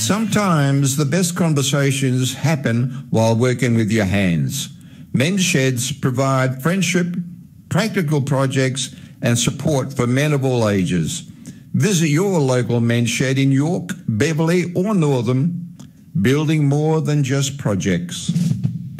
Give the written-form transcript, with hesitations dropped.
Sometimes the best conversations happen while working with your hands. Men's Sheds provide friendship, practical projects and support for men of all ages. Visit your local Men's Shed in York, Beverley or Northam, building more than just projects.